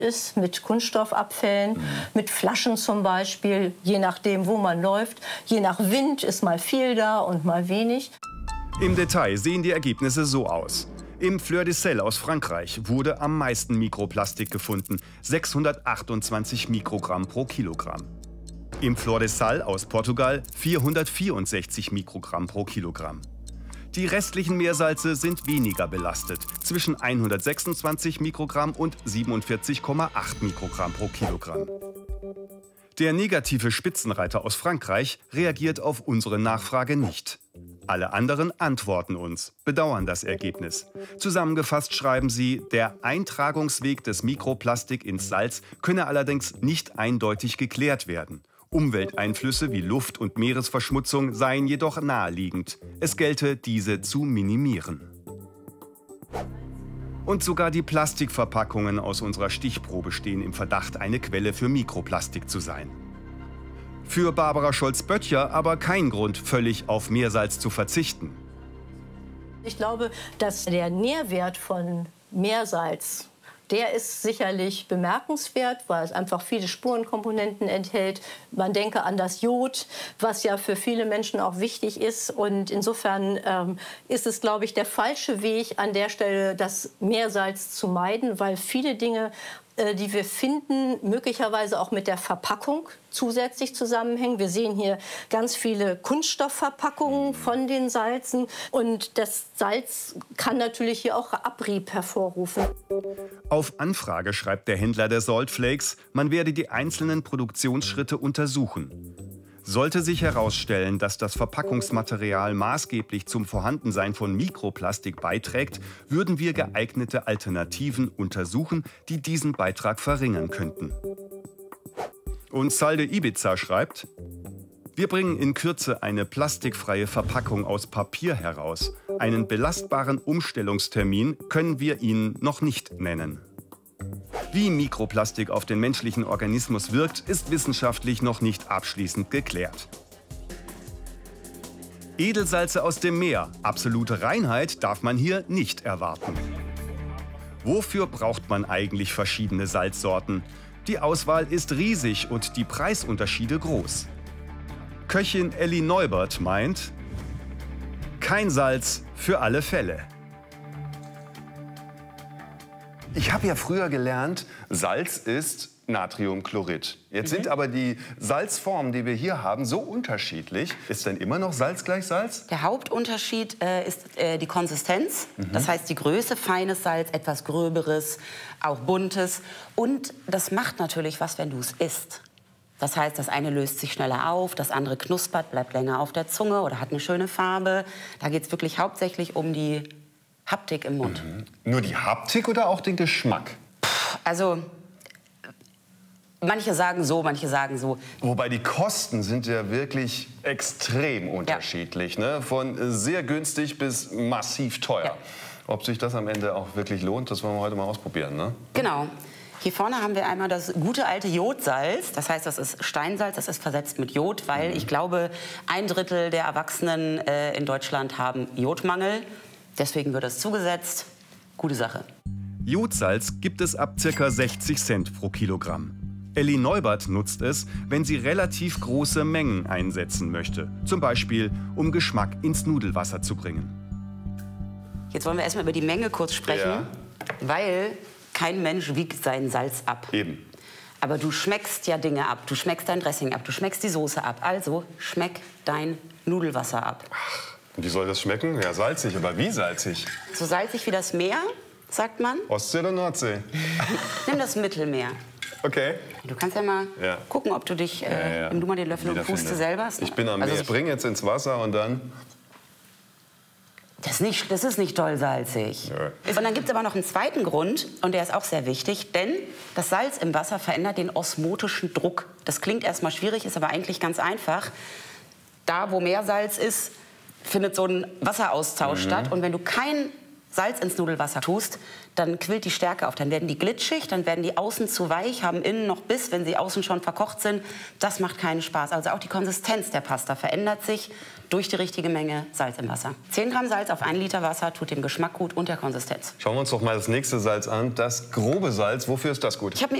ist mit Kunststoffabfällen, mit Flaschen zum Beispiel, je nachdem, wo man läuft. Je nach Wind ist mal viel da und mal wenig. Im Detail sehen die Ergebnisse so aus. Im Fleur de Sel aus Frankreich wurde am meisten Mikroplastik gefunden, 628 Mikrogramm pro Kilogramm. Im Flor de Sal aus Portugal 464 Mikrogramm pro Kilogramm. Die restlichen Meersalze sind weniger belastet, zwischen 126 Mikrogramm und 47,8 Mikrogramm pro Kilogramm. Der negative Spitzenreiter aus Frankreich reagiert auf unsere Nachfrage nicht. Alle anderen antworten uns, bedauern das Ergebnis. Zusammengefasst schreiben sie, der Eintragungsweg des Mikroplastik ins Salz könne allerdings nicht eindeutig geklärt werden. Umwelteinflüsse wie Luft- und Meeresverschmutzung seien jedoch naheliegend. Es gelte, diese zu minimieren. Und sogar die Plastikverpackungen aus unserer Stichprobe stehen im Verdacht, eine Quelle für Mikroplastik zu sein. Für Barbara Scholz-Böttcher aber kein Grund, völlig auf Meersalz zu verzichten. Ich glaube, dass der Nährwert von Meersalz, der ist sicherlich bemerkenswert, weil es einfach viele Spurenkomponenten enthält. Man denke an das Jod, was ja für viele Menschen auch wichtig ist. Und insofern ist es, glaube ich, der falsche Weg, an der Stelle das Meersalz zu meiden, weil viele Dinge, die wir finden, möglicherweise auch mit der Verpackung zusätzlich zusammenhängen. Wir sehen hier ganz viele Kunststoffverpackungen von den Salzen. Und das Salz kann natürlich hier auch Abrieb hervorrufen. Auf Anfrage schreibt der Händler der Salt Flakes, man werde die einzelnen Produktionsschritte untersuchen. Sollte sich herausstellen, dass das Verpackungsmaterial maßgeblich zum Vorhandensein von Mikroplastik beiträgt, würden wir geeignete Alternativen untersuchen, die diesen Beitrag verringern könnten. Und Salde Ibiza schreibt: Wir bringen in Kürze eine plastikfreie Verpackung aus Papier heraus. Einen belastbaren Umstellungstermin können wir Ihnen noch nicht nennen. Wie Mikroplastik auf den menschlichen Organismus wirkt, ist wissenschaftlich noch nicht abschließend geklärt. Edelsalze aus dem Meer. Absolute Reinheit darf man hier nicht erwarten. Wofür braucht man eigentlich verschiedene Salzsorten? Die Auswahl ist riesig und die Preisunterschiede groß. Köchin Elli Neubert meint: Kein Salz für alle Fälle. Ich habe ja früher gelernt, Salz ist Natriumchlorid. Jetzt sind aber die Salzformen, die wir hier haben, so unterschiedlich. Ist denn immer noch Salz gleich Salz? Der Hauptunterschied ist die Konsistenz. Das heißt, die Größe, feines Salz, etwas gröberes, auch buntes. Und das macht natürlich was, wenn du es isst. Das heißt, das eine löst sich schneller auf, das andere knuspert, bleibt länger auf der Zunge oder hat eine schöne Farbe. Da geht es wirklich hauptsächlich um die Haptik im Mund. Nur die Haptik oder auch den Geschmack? Also, manche sagen so, manche sagen so. Wobei die Kosten sind ja wirklich extrem unterschiedlich. Ja. Ne? Von sehr günstig bis massiv teuer. Ja. Ob sich das am Ende auch wirklich lohnt, das wollen wir heute mal ausprobieren. Ne? Genau. Hier vorne haben wir einmal das gute alte Jodsalz. Das heißt, das ist Steinsalz, das ist versetzt mit Jod, weil ich glaube, 1/3 der Erwachsenen in Deutschland haben Jodmangel. Deswegen wird es zugesetzt. Gute Sache. Jodsalz gibt es ab ca. 60 Cent pro Kilogramm. Elli Neubert nutzt es, wenn sie relativ große Mengen einsetzen möchte. Zum Beispiel, um Geschmack ins Nudelwasser zu bringen. Jetzt wollen wir erstmal über die Menge kurz sprechen, weil kein Mensch wiegt sein Salz ab. Eben. Aber du schmeckst ja Dinge ab. Du schmeckst dein Dressing ab, du schmeckst die Soße ab. Also schmeck dein Nudelwasser ab. Ach, wie soll das schmecken? Ja, salzig, aber wie salzig? So salzig wie das Meer, sagt man. Ostsee oder Nordsee? Nimm das Mittelmeer. Okay. Du kannst ja mal gucken, ob du dich, nimm du mal den Löffel und puste selber. Ich bin am Meer. Spring jetzt ins Wasser und dann... Das ist nicht doll salzig. Ja. Und dann gibt es aber noch einen zweiten Grund, und der ist auch sehr wichtig, denn das Salz im Wasser verändert den osmotischen Druck. Das klingt erstmal schwierig, ist aber eigentlich ganz einfach. Da, wo Meersalz ist, findet so ein Wasseraustausch statt. Und wenn du kein Salz ins Nudelwasser tust, dann quillt die Stärke auf. Dann werden die glitschig, dann werden die außen zu weich, haben innen noch Biss, wenn sie außen schon verkocht sind. Das macht keinen Spaß. Also auch die Konsistenz der Pasta verändert sich durch die richtige Menge Salz im Wasser. 10 Gramm Salz auf 1 Liter Wasser tut dem Geschmack gut und der Konsistenz. Schauen wir uns doch mal das nächste Salz an, das grobe Salz. Wofür ist das gut? Ich habe